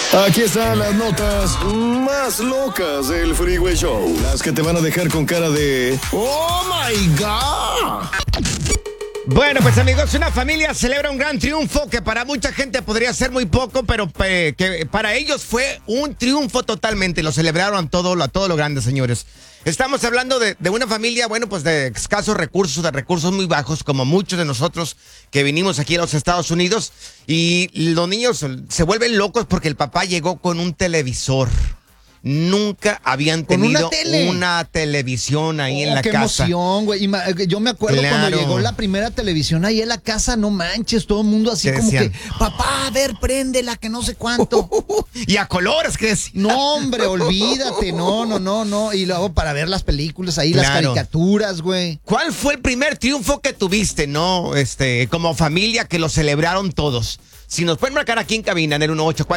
Aquí están las notas más locas del Freeway Show. Las que te van a dejar con cara de ¡Oh, my God! Bueno, pues amigos, una familia celebra un gran triunfo que para mucha gente podría ser muy poco, pero que para ellos fue un triunfo totalmente. Lo celebraron a todo lo grande, señores. Estamos hablando de una familia, bueno, pues de escasos recursos, de recursos muy bajos, como muchos de nosotros que vinimos aquí a los Estados Unidos. Y los niños se vuelven locos porque el papá llegó con un televisor. Nunca habían tenido una televisión ahí en la qué casa. Qué emoción, güey. Yo me acuerdo cuando llegó la primera televisión ahí en la casa, no manches, todo el mundo así como que, papá, a ver, préndela, que no sé cuánto. Y a colores, que es. No, hombre, olvídate, no. Y luego para ver las películas ahí, las caricaturas, güey. ¿Cuál fue el primer triunfo que tuviste, no? Como familia que lo celebraron todos. Si nos pueden marcar aquí en cabina en el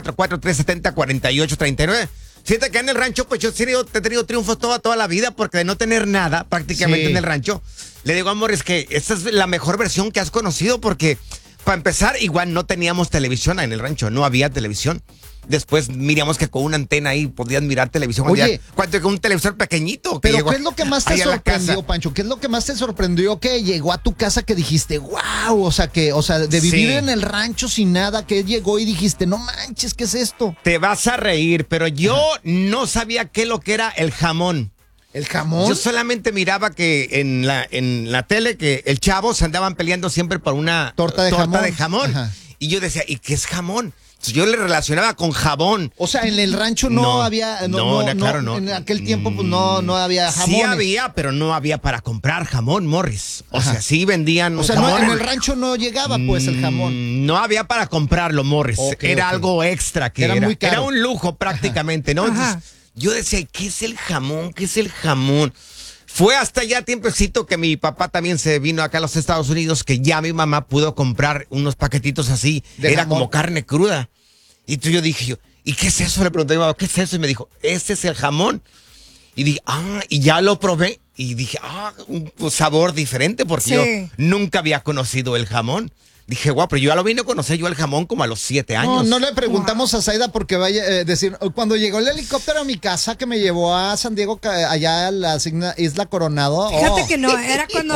1844-370-4839. Fíjate que en el rancho, pues yo he tenido triunfos toda la vida, porque de no tener nada prácticamente en el rancho, le digo a Morris que esta es la mejor versión que has conocido, porque para empezar, igual no teníamos televisión en el rancho, no había televisión. Después miramos que con una antena ahí podías mirar televisión. Oye, con un televisor pequeñito. Pero ¿qué es lo que más te sorprendió, Pancho? ¿Qué es lo que más te sorprendió que llegó a tu casa que dijiste, wow? O sea, de vivir en el rancho sin nada, que llegó y dijiste, no manches, ¿qué es esto? Te vas a reír, pero yo no sabía qué es lo que era el jamón. ¿El jamón? Yo solamente miraba que en la tele que el chavo se andaban peleando siempre por una torta de jamón. Ajá. Y yo decía, ¿y qué es jamón? Yo le relacionaba con jabón. O sea, en el rancho no había... Claro, no. En aquel tiempo pues no había jamón. Sí había, pero no había para comprar jamón, Morris. O sea, sí vendían jamón. En el rancho no llegaba pues el jamón. No había para comprarlo, Morris. Era algo extra que era muy caro. Era un lujo prácticamente, ¿no? Entonces, yo decía, ¿qué es el jamón? ¿Qué es el jamón? Fue hasta ya tiempecito que mi papá también se vino acá a los Estados Unidos, que ya mi mamá pudo comprar unos paquetitos así. Era como carne cruda. Y entonces yo dije, ¿y qué es eso? Le pregunté a mi mamá, ¿qué es eso? Y me dijo, este es el jamón. Y dije, y ya lo probé. Y dije, un sabor diferente, porque yo nunca había conocido el jamón. Dije, guau, pero yo ya lo vine a conocer yo el jamón como a los 7 años. No le preguntamos a Zaida porque vaya a decir, cuando llegó el helicóptero a mi casa que me llevó a San Diego, allá a la Isla Coronado. Fíjate que no, era cuando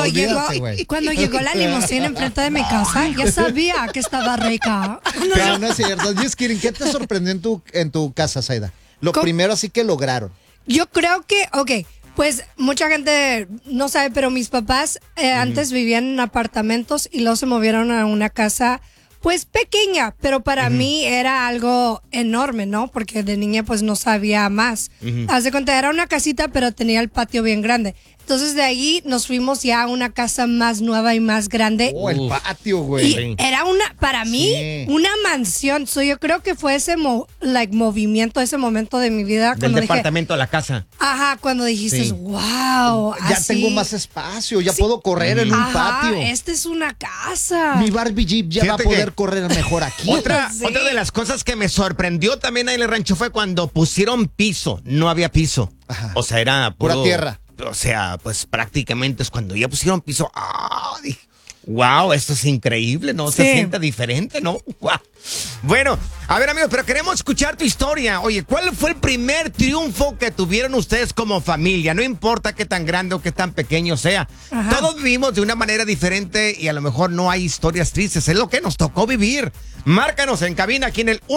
llegó la limusina enfrente de mi casa, ya sabía que estaba rica. Pero no es cierto. Just kidding. ¿Qué te sorprendió en tu casa, Zaida? Lo primero así que lograron. Yo creo que, pues mucha gente no sabe, pero mis papás antes vivían en apartamentos y luego se movieron a una casa pues pequeña, pero para mí era algo enorme, ¿no? Porque de niña pues no sabía más. Haz de cuenta, era una casita, pero tenía el patio bien grande. Entonces de ahí nos fuimos ya a una casa más nueva y más grande. El patio, güey. Y era para mí, una mansión. Yo creo que fue ese movimiento, ese momento de mi vida. Del departamento a la casa. Ajá, cuando dijiste, wow. Ya tengo más espacio, ya puedo correr en un patio. Esta es una casa. Mi Barbie Jeep ya va a poder correr mejor aquí. Otra de las cosas que me sorprendió también ahí en el rancho fue cuando pusieron piso. No había piso. Ajá. O sea, era pura tierra. O sea, pues prácticamente es cuando ya pusieron piso. Dije, wow, esto es increíble, ¿no? Se siente diferente, ¿no? Wow. Bueno, a ver, amigos, pero queremos escuchar tu historia. Oye, ¿cuál fue el primer triunfo que tuvieron ustedes como familia? No importa qué tan grande o qué tan pequeño sea. Todos vivimos de una manera diferente y a lo mejor no hay historias tristes. Es lo que nos tocó vivir. Márcanos en cabina aquí en el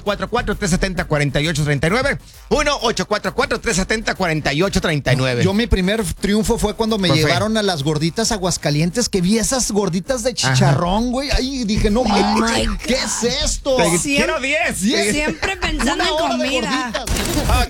1844-370-4839. 1844-370-4839. Yo mi primer triunfo fue cuando me llevaron a las gorditas Aguascalientes, que vi esas gorditas de chicharrón, güey. Ahí dije, no, ¿qué es esto? Quiero 10. Siempre pensando en comida.